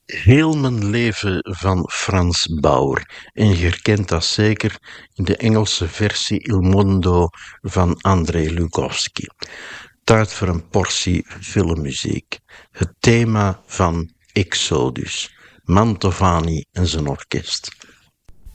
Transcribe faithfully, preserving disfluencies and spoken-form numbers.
Heel mijn leven van Frans Bauer. En je herkent dat zeker in de Engelse versie Il Mondo van Andrei Lukovsky. Tijd voor een portie filmmuziek. Het thema van Exodus. Mantovani en zijn orkest.